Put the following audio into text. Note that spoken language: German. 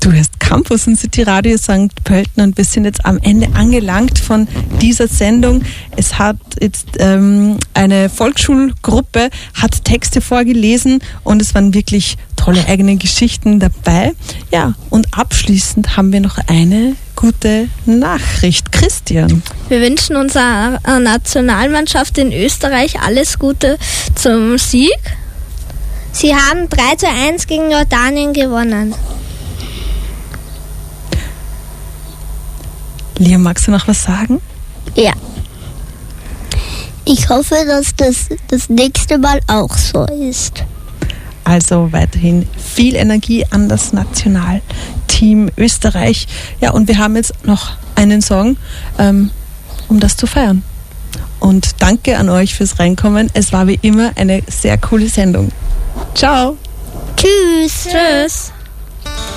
Du hörst Campus und City Radio St. Pölten und wir sind jetzt am Ende angelangt von dieser Sendung. Es hat jetzt eine Volksschulgruppe hat Texte vorgelesen und es waren wirklich tolle eigene Geschichten dabei. Ja, und abschließend haben wir noch eine gute Nachricht. Christian. Wir wünschen unserer Nationalmannschaft in Österreich alles Gute zum Sieg. Sie haben 3:1 gegen Jordanien gewonnen. Liam, magst du noch was sagen? Ja. Ich hoffe, dass das nächste Mal auch so ist. Also weiterhin viel Energie an das Nationalteam Österreich. Ja, und wir haben jetzt noch einen Song, um das zu feiern. Und danke an euch fürs Reinkommen. Es war wie immer eine sehr coole Sendung. Ciao. Tschüss. Tschüss.